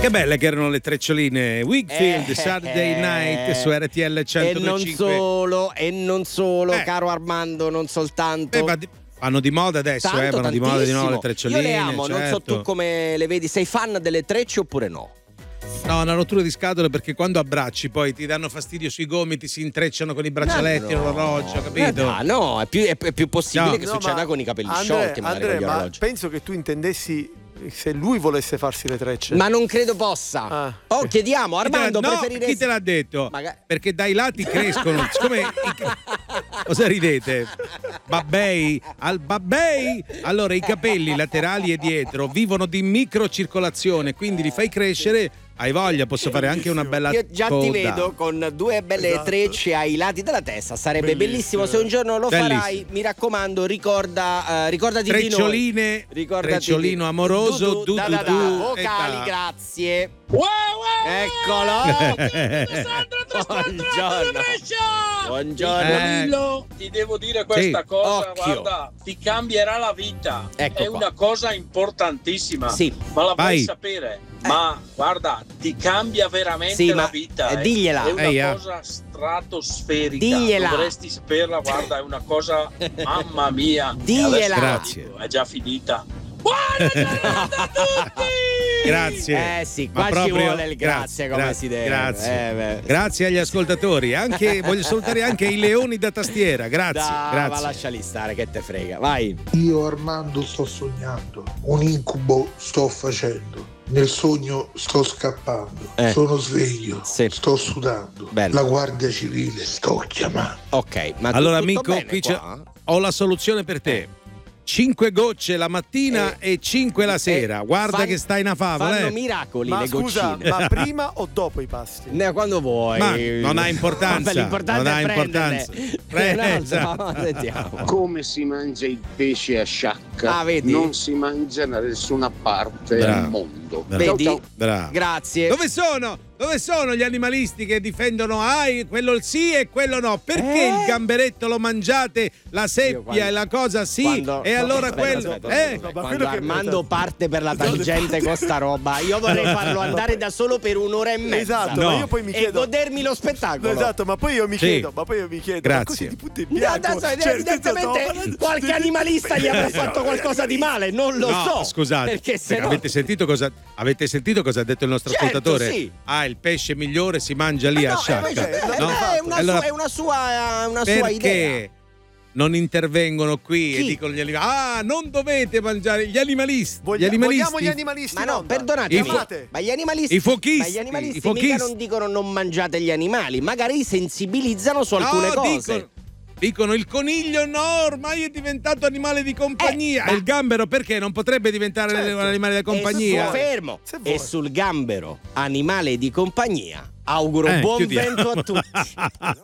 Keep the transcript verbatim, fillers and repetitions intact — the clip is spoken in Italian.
Che belle che erano le treccioline. Wakefield, eh, Saturday Night su R T L centodue e cinque. E non solo, e non solo, eh. caro Armando, non soltanto. Eh, ma di, vanno di moda adesso, Tanto, eh, vanno tantissimo. di moda di nuovo le treccioline. Io le amo, certo. Non so tu come le vedi, sei fan delle trecce oppure no? No, una rottura di scatole perché quando abbracci poi ti danno fastidio sui gomiti, si intrecciano con i braccialetti, no, no. l'orologio, capito? No, no, è più, è, è più possibile no. che no, succeda con i capelli Andre, sciolti, magari Andre, con gli ma orologi. penso che tu intendessi se lui volesse farsi le trecce. Ma non credo possa. Ah, oh, okay. chiediamo, Armando, no, preferiresti... chi te l'ha detto? Maga... Perché dai lati crescono. Siccome i... Cosa ridete? Babbei? Al babbei? Allora i capelli laterali e dietro vivono di microcircolazione, quindi li fai crescere. Hai voglia, posso fare anche una bella Io già coda. ti vedo con due belle esatto. trecce ai lati della testa. Sarebbe bellissimo, bellissimo. Se un giorno lo Bellissimo. farai, mi raccomando, ricorda, uh, ricordati treccioline, di noi. Ricordati Trecciolino di... amoroso, du, du, da, du, da, da. du, vocali, grazie. Wow, wow, Eccolo. Buongiorno. Buongiorno. Eh. Ti devo dire questa Sì. cosa, Occhio. guarda, ti cambierà la vita. Ecco È qua. una cosa importantissima. Sì. Ma la Vai. vuoi sapere? Ma guarda, ti cambia veramente Sì, la ma, vita. eh, eh. digliela. È una Ehi, ah. cosa stratosferica. Digliela. Dovresti saperla, guarda, è una cosa, mamma mia. Digliela. E adesso Grazie. È già finita. Buona giornata a tutti! Grazie. Eh sì, Ma qua proprio- ci vuole il grazie, come grazie, si deve. Grazie. Eh, beh. Grazie agli ascoltatori. Anche, voglio salutare anche i leoni da tastiera. Grazie. Da, grazie. ma lasciali stare, che te frega. Vai. Io Armando sto sognando, un incubo sto facendo, nel sogno sto scappando, Eh. sono sveglio, Sì. sto sudando, Bello. la guardia civile sto chiamando. Ok, ma Allora, tutto amico, bene qui c'è- qua? ho la soluzione per te. Cinque gocce la mattina e cinque la sera. eh, Guarda fan- che stai in favola, Fanno eh. miracoli Ma le scusa, goccine. ma prima o dopo i pasti? Ne- quando vuoi. Ma non ha importanza. Vabbè, l'importante non è ha importanza. prenderle. Pre- No, no, sentiamo. Come si mangia il pesce a sciacca, Ah, vedi? non si mangia da nessuna parte Bravo. al mondo. Bravo. Ciao, Vedi? ciao. Bravo. Grazie. Dove sono? Dove sono gli animalisti che difendono ah, quello sì e quello no? Perché Eh? il gamberetto lo mangiate, la seppia quando- e la cosa sì quando- e no, allora aspetta, quello aspetta, eh? aspetta. Ma Quando quello che- Armando parte per la tangente con sta roba, io vorrei farlo andare da solo per un'ora e mezza. Esatto, No. ma io poi mi E chiedo. godermi lo spettacolo. Esatto, ma poi io mi Sì. chiedo, ma poi io mi chiedo, Grazie. ma così di punto in No, bianco. adesso, Cioè, evidentemente nel senso, qualche animalista gli avrà fatto qualcosa di male, non lo No, so. scusate, Perché se no... avete, sentito cosa, avete sentito cosa ha detto il nostro Certo, ascoltatore? sì. Ah, il pesce migliore si mangia lì Eh a no, sciacca. eh, eh, No? è, una Allora, sua, è una sua, una sua idea. perché non intervengono qui e Chi? dicono gli animali ah, non dovete mangiare gli animalisti, Voglia- gli animalisti. vogliamo gli animalisti Ma in no, onda. perdonatemi, I fo- ma gli animalisti, i fochisti, ma gli animalisti i fochisti. mica non dicono non mangiate gli animali, magari sensibilizzano su alcune No, cose. dicono, dicono il coniglio no, ormai è diventato animale di compagnia. Eh, ma- E il gambero perché non potrebbe diventare Certo. un animale di compagnia? E, su- fermo. Se vuoi. E sul gambero, animale di compagnia, auguro Eh, buon chiudiamo. vento a tutti.